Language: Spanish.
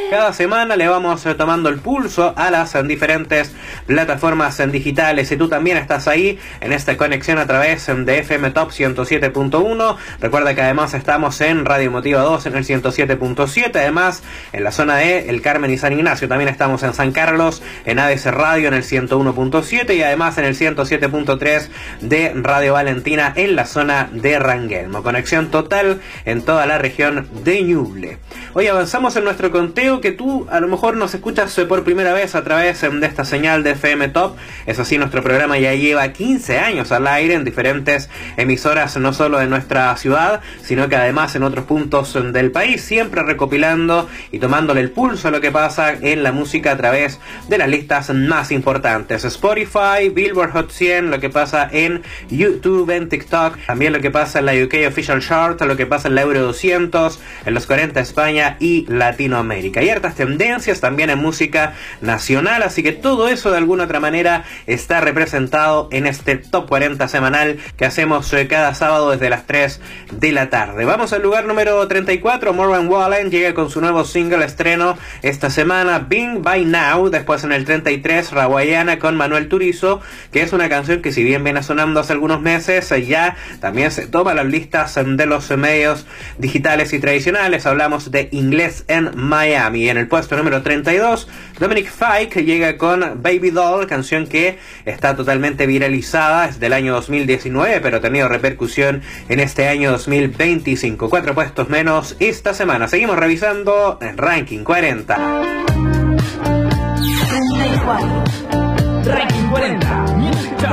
Cada semana le vamos tomando el pulso a las diferentes plataformas digitales. Si tú también estás ahí en esta conexión a través de FM Top 107.1, recuerda que además estamos en Radio Motiva 2 en el 107.7, además en la zona de El Carmen y San Ignacio, también estamos en San Carlos, en ADC Radio en el 101.7 y además en el 107.3 de Radio Valentina en la zona de Ranguelmo. Conexión total en toda la región de Ñuble. Hoy avanzamos en nuestro conteo, que tú a lo mejor nos escuchas por primera vez a través de esta señal de FM Top. Es así, nuestro programa ya lleva 15 años al aire en diferentes emisoras, no solo de nuestra ciudad, sino que además en otros puntos del país, siempre recopilando y tomándole el pulso a lo que pasa en la música a través de las listas más importantes: Spotify, Billboard Hot 100, lo que pasa en YouTube, en TikTok, también lo que pasa en la UK Official Chart, lo que pasa en la Euro 200, en los 40 España y Latinoamérica. Y hartas tendencias también en música nacional, así que todo eso de alguna otra manera está representado en este Top 40 semanal que hacemos cada sábado desde las 3 de la tarde. Vamos al lugar número 34, Morgan Wallen llega con su nuevo single estreno esta semana, Bing By Now. Después en el 33, Rawayana con Manuel Turizo, que es una canción que si bien viene sonando hace algunos meses, ya también se toma las listas de los medios digitales y tradicionales. Hablamos de Inglés en Miami. En el puesto número 32, Dominic Fike llega con Baby Doll, canción que está totalmente viralizada, es del año 2019, pero ha tenido repercusión en este año 2025. 4 puestos menos esta semana. Seguimos revisando el Ranking 40. 34. Ranking 40.